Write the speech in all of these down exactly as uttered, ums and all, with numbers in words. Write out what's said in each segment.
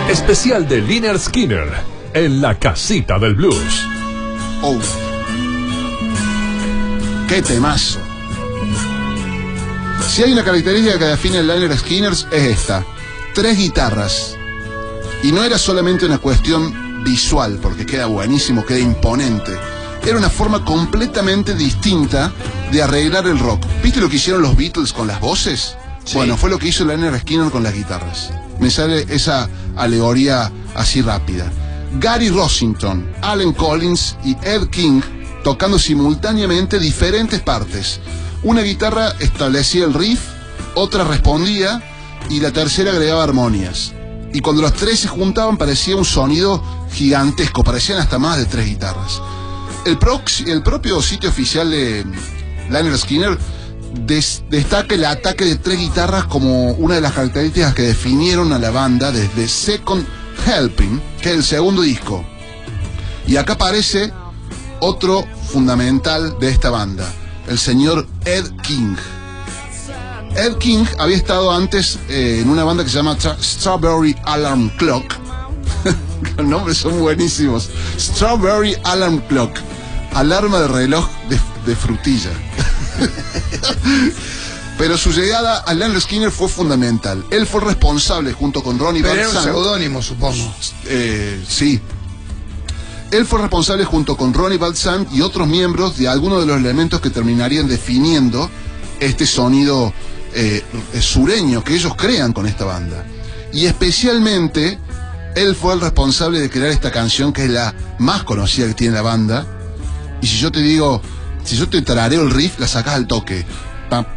Especial de Lynyrd Skynyrd en la casita del blues. Oh, qué temazo. Si hay una característica que define el Lynyrd Skynyrd es esta: tres guitarras. Y no era solamente una cuestión visual, porque queda buenísimo, queda imponente. Era una forma completamente distinta de arreglar el rock. ¿Viste lo que hicieron los Beatles con las voces? Sí. Bueno, fue lo que hizo Lynyrd Skynyrd con las guitarras. Me sale esa alegoría así rápida. Gary Rossington, Allen Collins y Ed King tocando simultáneamente diferentes partes. Una guitarra establecía el riff, otra respondía y la tercera agregaba armonías. Y cuando los tres se juntaban parecía un sonido gigantesco, parecían hasta más de tres guitarras. El, prox, el propio sitio oficial de Lynyrd Skynyrd des, destaca el ataque de tres guitarras como una de las características que definieron a la banda desde Second Helping, que es el segundo disco. Y acá aparece otro fundamental de esta banda, el señor Ed King. Ed King había estado antes eh, en una banda que se llama Strawberry Alarm Clock. Los nombres son buenísimos. Strawberry Alarm Clock, alarma de reloj de, de frutilla. Pero su llegada a Lynyrd Skynyrd fue fundamental. Él fue responsable junto con Ronnie Van Zant. Pero era un seudónimo, supongo. Eh, sí. Él fue responsable junto con Ronnie Van Zant y otros miembros de algunos de los elementos que terminarían definiendo este sonido eh, sureño que ellos crean con esta banda. Y especialmente él fue el responsable de crear esta canción que es la más conocida que tiene la banda. Y si yo te digo, si yo te tarareo el riff, la sacás al toque. Los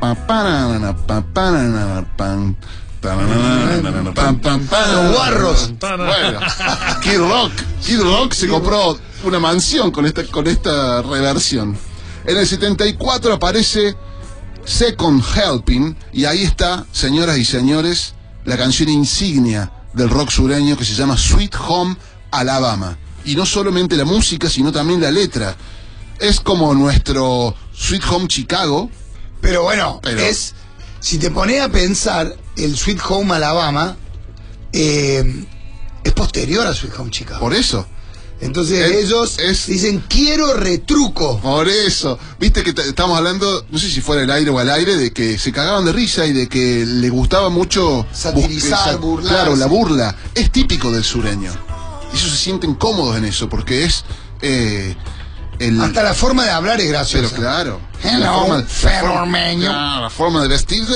guarros. Bueno, Kid Rock. Kid Rock se compró una mansión con esta, con esta reversión. En el setenta y cuatro aparece Second Helping y ahí está, señoras y señores, la canción insignia del rock sureño que se llama Sweet Home Alabama. Y no solamente la música, sino también la letra. Es como nuestro Sweet Home Chicago. Pero bueno, pero... es, si te pones a pensar, el Sweet Home Alabama eh, es posterior a Sweet Home Chicago. Por eso. Entonces es, ellos es, dicen, quiero retruco. Por eso. Viste que estamos hablando, no sé si fuera el aire o al aire, de que se cagaban de risa y de que les gustaba mucho satirizar, burlar. Claro, la burla. Es típico del sureño. Ellos se sienten cómodos en eso, porque es... Eh, el... Hasta la forma de hablar es graciosa. Pero claro. Hello, la forma, ferromeño. La, la forma de vestirse.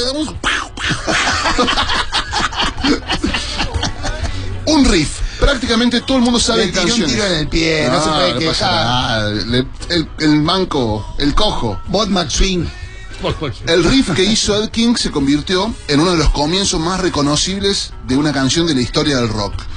Un riff. Prácticamente todo el mundo sabe le qué canción. Un tiro en el pie, no, no se puede no quejar. Le, el, el manco, el cojo. Bob McSwing. El riff que hizo Ed King se convirtió en uno de los comienzos más reconocibles de una canción de la historia del rock.